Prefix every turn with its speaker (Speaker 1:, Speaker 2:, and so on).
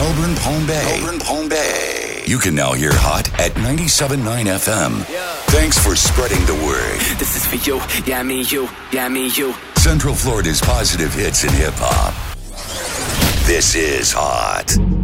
Speaker 1: Melbourne, Palm Bay. You can now hear Hot at 97.9 FM. Thanks for spreading the word.
Speaker 2: This is for you, yeah, me, you, yeah, me, you.
Speaker 1: Central Florida's positive hits in hip-hop. This is Hot.